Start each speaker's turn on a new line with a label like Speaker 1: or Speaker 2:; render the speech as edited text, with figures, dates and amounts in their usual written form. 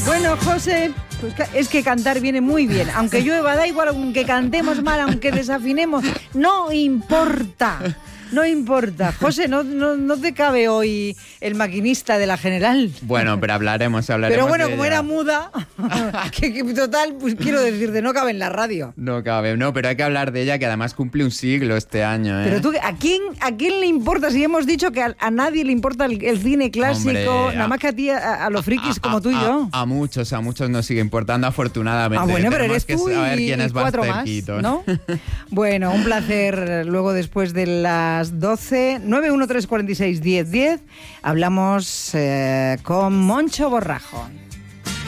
Speaker 1: Bueno, José, pues es que cantar viene muy bien. Aunque llueva, da igual, aunque cantemos mal, aunque desafinemos, no importa. No importa. José, no te cabe hoy el maquinista de la General.
Speaker 2: Bueno, pero hablaremos
Speaker 1: Pero bueno,
Speaker 2: de
Speaker 1: como
Speaker 2: ella.
Speaker 1: Era muda, que total, pues quiero decirte, no cabe en la radio.
Speaker 2: No cabe, no, pero hay que hablar de ella, que además cumple un siglo este año, ¿eh?
Speaker 1: Pero tú, ¿a quién le importa? Si hemos dicho que a nadie le importa el cine clásico,
Speaker 2: Hombre,
Speaker 1: nada más que a ti, a los frikis como tú y yo.
Speaker 2: A muchos nos sigue importando, afortunadamente.
Speaker 1: Ah, bueno, pero
Speaker 2: Tenemos
Speaker 1: eres
Speaker 2: que
Speaker 1: tú
Speaker 2: saber
Speaker 1: y
Speaker 2: quiénes van
Speaker 1: 4 más,
Speaker 2: cerquitos.
Speaker 1: ¿no? Bueno, un placer. Luego, después de las 12, 913461010, hablamos con Moncho Borrajo.